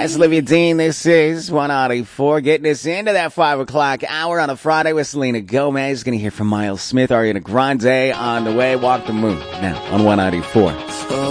That's Olivia Dean. This is 184. Getting us into that 5 o'clock hour on a Friday with Selena Gomez. Going to hear from Miles Smith, Ariana Grande on the way. Walk the Moon now on 194.